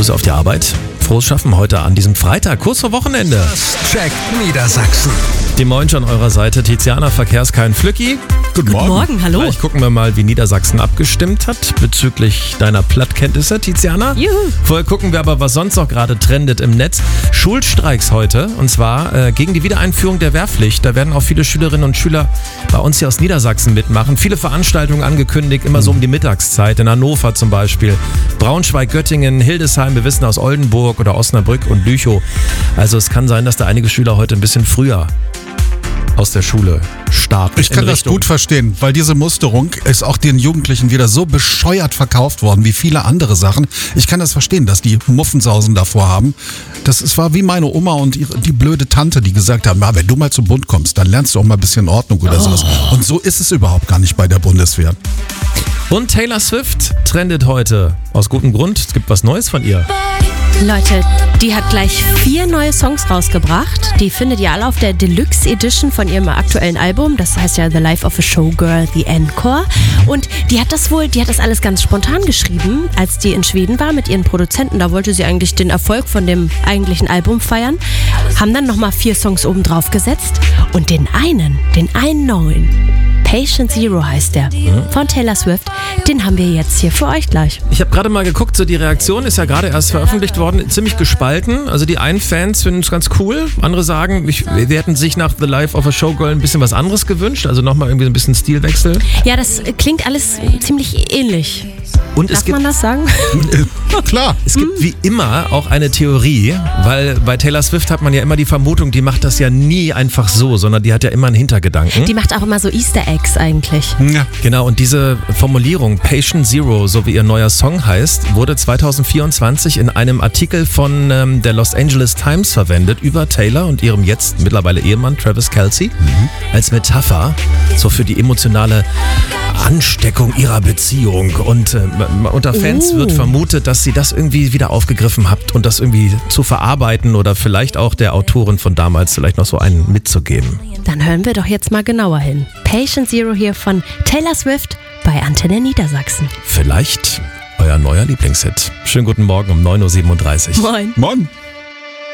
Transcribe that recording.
Grüße auf die Arbeit. Frohes Schaffen heute an diesem Freitag, kurz vor Wochenende. Das checkt Niedersachsen. Die Moin an eurer Seite, Tiziana, Verkehrskein Flücki. Guten Morgen, hallo. Gleich gucken wir mal, wie Niedersachsen abgestimmt hat bezüglich deiner Plattkenntnisse, Tiziana. Juhu. Vorher gucken wir aber, was sonst noch gerade trendet im Netz. Schulstreiks heute, und zwar gegen die Wiedereinführung der Wehrpflicht. Da werden auch viele Schülerinnen und Schüler bei uns hier aus Niedersachsen mitmachen. Viele Veranstaltungen angekündigt, immer so um die Mittagszeit. In Hannover zum Beispiel, Braunschweig, Göttingen, Hildesheim, wir wissen aus Oldenburg oder Osnabrück und Lüchow. Also es kann sein, dass da einige Schüler heute ein bisschen früher aus der Schule starten. Ich kann das gut verstehen, weil diese Musterung ist auch den Jugendlichen wieder so bescheuert verkauft worden, wie viele andere Sachen. Ich kann das verstehen, dass die Muffensausen davor haben. War wie meine Oma und die blöde Tante, die gesagt haben, wenn du mal zum Bund kommst, dann lernst du auch mal ein bisschen Ordnung oder sowas. Und so ist es überhaupt gar nicht bei der Bundeswehr. Und Taylor Swift trendet heute. Aus gutem Grund, es gibt was Neues von ihr. Leute, die hat gleich 4 neue Songs rausgebracht. Die findet ihr alle auf der Deluxe Edition von ihrem aktuellen Album. Das heißt ja The Life of a Showgirl, The Encore. Und die hat das alles ganz spontan geschrieben, als die in Schweden war mit ihren Produzenten. Da wollte sie eigentlich den Erfolg von dem eigentlichen Album feiern. Haben dann nochmal 4 Songs oben drauf gesetzt. Und den einen neuen, Patient Zero heißt der, von Taylor Swift, den haben wir jetzt hier für euch gleich. Ich habe gerade mal geguckt, so die Reaktion ist ja gerade erst veröffentlicht worden, ziemlich gespalten. Also die einen Fans finden es ganz cool, andere sagen, wir hätten sich nach The Life of a Showgirl ein bisschen was anderes gewünscht, also nochmal irgendwie ein bisschen Stilwechsel. Ja, das klingt alles ziemlich ähnlich. Und Darf man das sagen? Klar. Es gibt wie immer auch eine Theorie, weil bei Taylor Swift hat man ja immer die Vermutung, die macht das ja nie einfach so, sondern die hat ja immer einen Hintergedanken. Die macht auch immer so Easter Eggs eigentlich. Ja. Genau, und diese Formulierung Patient Zero, so wie ihr neuer Song heißt, wurde 2024 in einem Artikel von der Los Angeles Times verwendet über Taylor und ihrem jetzt mittlerweile Ehemann Travis Kelce als Metapher so für die emotionale Ansteckung ihrer Beziehung. Und unter Fans wird vermutet, dass sie das irgendwie wieder aufgegriffen habt und das irgendwie zu verarbeiten oder vielleicht auch der Autorin von damals vielleicht noch so einen mitzugeben. Dann hören wir doch jetzt mal genauer hin. Patient Zero hier von Taylor Swift bei Antenne Niedersachsen. Vielleicht euer neuer Lieblingshit. Schönen guten Morgen um 9.37 Uhr. Moin. Mann.